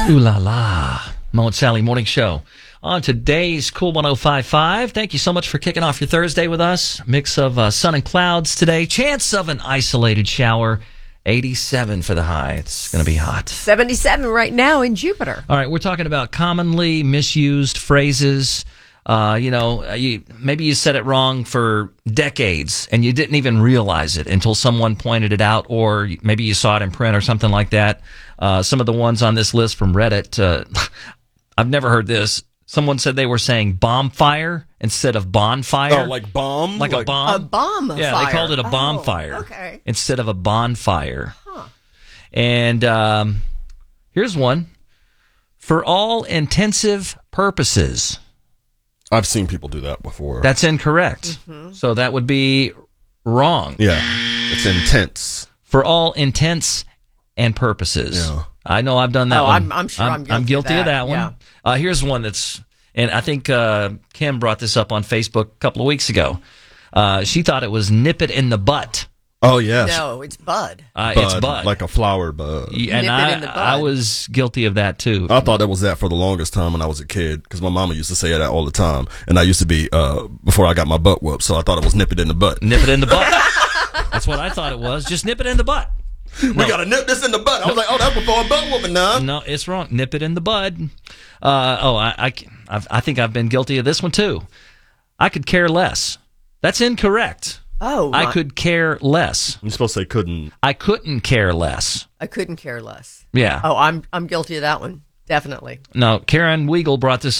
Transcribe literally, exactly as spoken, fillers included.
Ooh la la. Mo and Sally Morning Show. On today's Cool one oh five point five, thank you so much for kicking off your Thursday with us. Mix of uh, sun and clouds today. Chance of an isolated shower. eighty-seven for the high. It's going to be hot. seventy-seven right now in Jupiter. All right, we're talking about commonly misused phrases. Uh, you know, you, maybe you said it wrong for decades and you didn't even realize it until someone pointed it out, or maybe you saw it in print or something like that. Uh, some of the ones on this list from Reddit, uh, I've never heard this. Someone said they were saying bomb fire instead of bonfire. Oh, like bomb? Like, like a bomb? A bomb Yeah, fire. they called it a Oh, bonfire okay. instead of a bonfire. Huh. And um, here's one. For all intensive purposes. I've seen people do that before. That's incorrect. Mm-hmm. So that would be wrong. Yeah, it's intense. For all intents and purposes. Yeah. I know I've done that Oh, one. I'm- I'm sure I'm guilty I'm of guilty of that, that, one. yeah. Uh, here's one that's, and I think uh, Kim brought this up on Facebook a couple of weeks ago. Uh, she thought it was nip it in the butt. Oh, yes. No, it's bud. Uh, Bud, it's bud. like a flower bud. Yeah, and Nip it I, in the bud. I was guilty of that too. I thought that was that for the longest time when I was a kid, because my mama used to say that all the time, and I used to be uh, before I got my butt whooped, so I thought it was nip it in the butt. Nip it in the butt. That's what I thought it was. Just nip it in the butt. We gotta nip this in the butt. I was like, oh, that's before a butt whooping now. No, it's wrong. Nip it in the bud. Uh, oh, I, I, I've, I think I've been guilty of this one too. I could care less. That's incorrect. Oh, I my- could care less. You're supposed to say couldn't. I couldn't care less. I couldn't care less. Yeah. Oh, I'm I'm guilty of that one. Definitely. No, Karen Weigel brought this